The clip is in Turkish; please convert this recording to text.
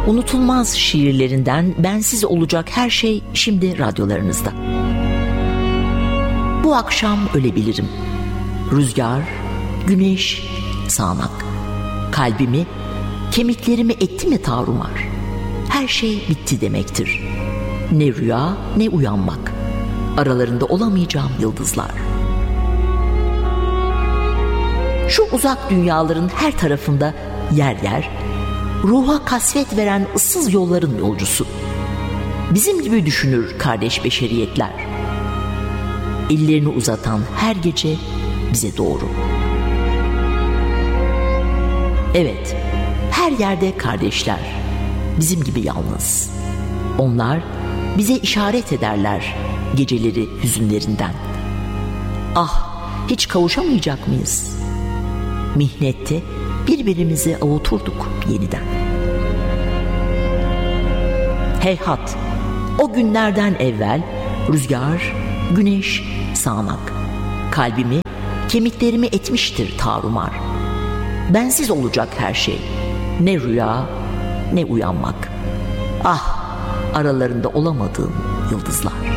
Unutulmaz şiirlerinden bensiz olacak her şey şimdi radyolarınızda. Bu akşam ölebilirim. Rüzgar, güneş, sağanak. Kalbimi, kemiklerimi etti mi tarumar? Her şey bitti demektir. Ne rüya ne uyanmak. Aralarında olamayacağım yıldızlar. Şu uzak dünyaların her tarafında yer yer, ruha kasvet veren ıssız yolların yolcusu. Bizim gibi düşünür kardeş beşeriyetler. Ellerini uzatan her gece bize doğru. Evet, her yerde kardeşler, bizim gibi yalnız. Onlar bize işaret ederler geceleri hüzünlerinden. Ah, hiç kavuşamayacak mıyız? Mihnette birbirimizi avuturduk yeniden. Heyhat, o günlerden evvel rüzgar, güneş, sağanak. Kalbimi, kemiklerimi etmiştir tarumar. Bensiz olacak her şey. Ne rüya, ne uyanmak. Ah, aralarında olamadığım yıldızlar.